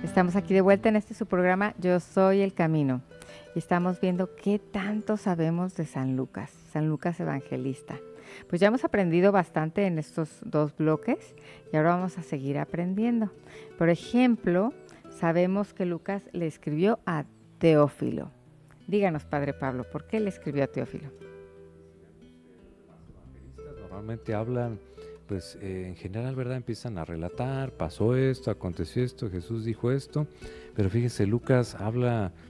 Estamos aquí de vuelta en este su programa Yo Soy el Camino y estamos viendo qué tanto sabemos de San Lucas Evangelista. Pues ya hemos aprendido bastante en estos dos bloques y ahora vamos a seguir aprendiendo. Por ejemplo, sabemos que Lucas le escribió a Teófilo. Díganos, Padre Pablo, ¿por qué le escribió a Teófilo? Normalmente hablan, pues en general, ¿verdad? Empiezan a relatar, pasó esto, aconteció esto, Jesús dijo esto, pero fíjese, Lucas habla